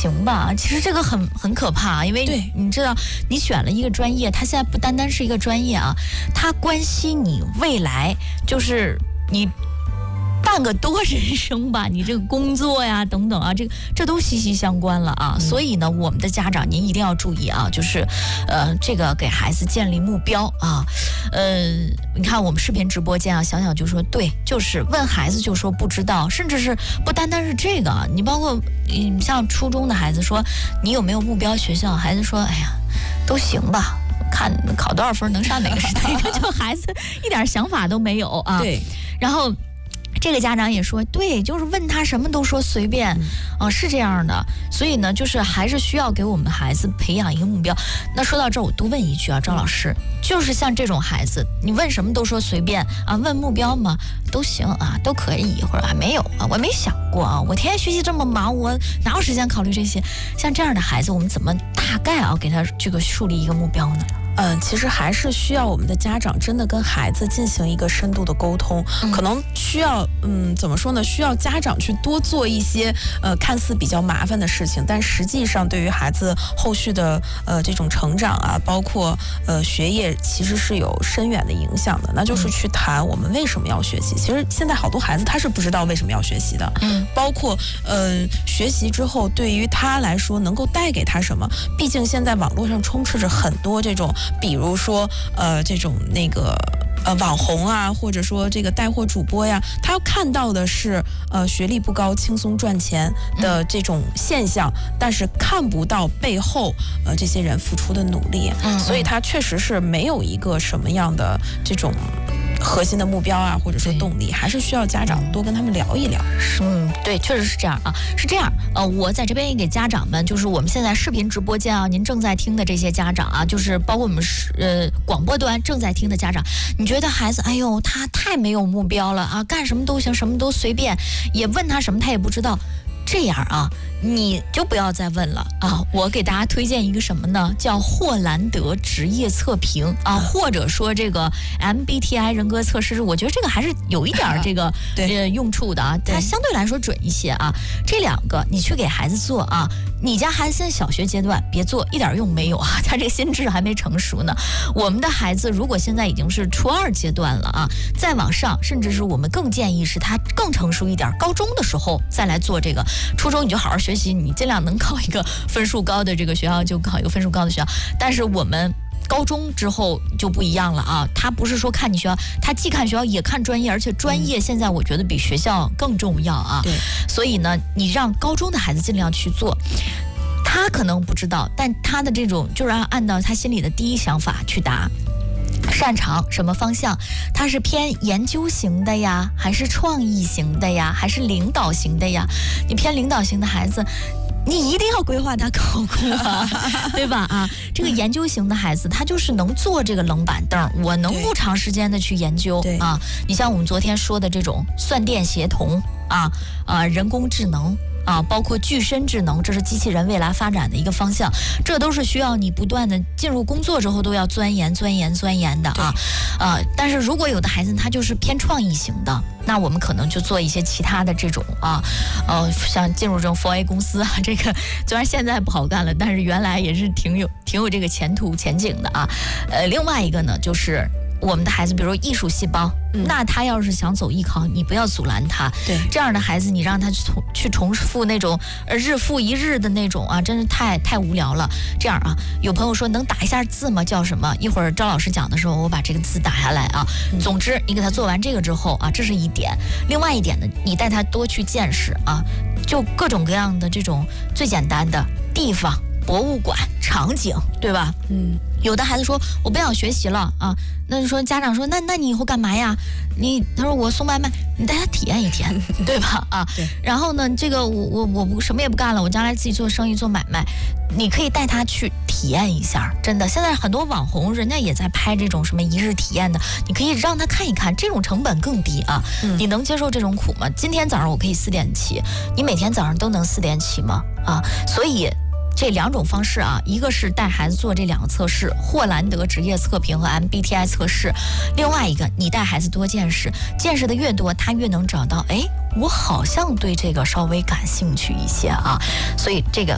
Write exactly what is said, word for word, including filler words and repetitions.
行吧。其实这个很很可怕，因为你知道，你选了一个专业，它现在不单单是一个专业啊，它关系你未来，就是你半个多人生吧，你这个工作呀等等啊，这个这都息息相关了啊。嗯、所以呢，我们的家长您一定要注意啊，就是呃，这个给孩子建立目标啊。呃，你看我们视频直播间啊，想想就说对，就是问孩子就说不知道，甚至是不单单是这个，你包括嗯像初中的孩子说你有没有目标学校，孩子说哎呀都行吧。看考多少分能上哪个是哪个，就孩子一点想法都没有啊。 对， 然后。这个家长也说，对，就是问他什么都说随便，啊、呃，是这样的。所以呢，就是还是需要给我们的孩子培养一个目标。那说到这儿，我多问一句啊，赵老师，就是像这种孩子，你问什么都说随便啊，问目标嘛都行啊，都可以，或者啊没有啊，我没想过啊，我天天学习这么忙，我哪有时间考虑这些？像这样的孩子，我们怎么大概啊给他这个树立一个目标呢？ 嗯，其实还是需要我们的家长真的跟孩子进行一个深度的沟通，嗯、可能需要，嗯，怎么说呢？需要家长去多做一些，呃，看似比较麻烦的事情，但实际上对于孩子后续的，呃，这种成长啊，包括呃学业，其实是有深远的影响的。那就是去谈我们为什么要学习。其实现在好多孩子他是不知道为什么要学习的，嗯，包括呃学习之后对于他来说能够带给他什么？毕竟现在网络上充斥着很多这种。比如说，呃，这种那个呃网红啊，或者说这个带货主播呀，他看到的是呃学历不高、轻松赚钱的这种现象，嗯、但是看不到背后呃这些人付出的努力，嗯、所以他确实是没有一个什么样的这种核心的目标啊，或者说动力，还是需要家长多跟他们聊一聊。 嗯，对，确实是这样啊，是这样。呃，我在这边也给家长们，就是我们现在视频直播间啊，您正在听的这些家长啊，就是包括我们是呃广播端正在听的家长，你觉得孩子，哎呦，他太没有目标了啊，干什么都行，什么都随便，也问他什么他也不知道。这样啊，你就不要再问了啊！我给大家推荐一个什么呢？叫霍兰德职业测评啊，或者说这个 M B T I 人格测试，我觉得这个还是有一点这个呃用处的啊，它相对来说准一些啊。这两个你去给孩子做啊，你家孩子现在小学阶段别做，一点用没有啊，他这个心智还没成熟呢。我们的孩子如果现在已经是初二阶段了啊，再往上，甚至是我们更建议是他更成熟一点，高中的时候再来做这个。初中你就好好学习，你尽量能考一个分数高的这个学校就考一个分数高的学校。但是我们高中之后就不一样了啊，他不是说看你学校，他既看学校也看专业，而且专业现在我觉得比学校更重要啊。对，所以呢，你让高中的孩子尽量去做。他可能不知道，但他的这种就是按按照他心里的第一想法去答。擅长什么方向？他是偏研究型的呀，还是创意型的呀，还是领导型的呀？你偏领导型的孩子，你一定要规划他考公啊，对吧？啊，这个研究型的孩子，他就是能坐这个冷板凳，我能不长时间的去研究啊。你像我们昨天说的这种算电协同啊，啊，人工智能。啊，包括具身智能，这是机器人未来发展的一个方向，这都是需要你不断的进入工作之后都要钻研、钻研、钻研的啊，啊！但是如果有的孩子他就是偏创意型的，那我们可能就做一些其他的这种啊，呃，像进入这种 四 A 公司啊，这个虽然现在不好干了，但是原来也是挺有挺有这个前途前景的啊。呃，另外一个呢，就是我们的孩子，比如说艺术细胞。嗯、那他要是想走艺考，你不要阻拦他。对，这样的孩子，你让他去重去重复那种呃日复一日的那种啊，真是太太无聊了。这样啊，有朋友说能打一下字吗？叫什么？一会儿赵老师讲的时候，我把这个字打下来啊。嗯、总之，你给他做完这个之后啊，这是一点。另外一点呢，你带他多去见识啊，就各种各样的这种最简单的地方。博物馆场景，对吧？嗯，有的孩子说我不想学习了啊，那就说家长说那那你以后干嘛呀？你他说我送外卖，你带他体验一天，对吧？啊，对。然后呢，这个我我我不什么也不干了，我将来自己做生意做买卖，你可以带他去体验一下，真的。现在很多网红人家也在拍这种什么一日体验的，你可以让他看一看，这种成本更低啊。嗯、你能接受这种苦吗？今天早上我可以四点起，你每天早上都能四点起吗？啊，所以。这两种方式啊，一个是带孩子做这两个测试，霍兰德职业测评和 M B T I 测试，另外一个你带孩子多见识，见识的越多，他越能找到，哎，我好像对这个稍微感兴趣一些啊，所以这个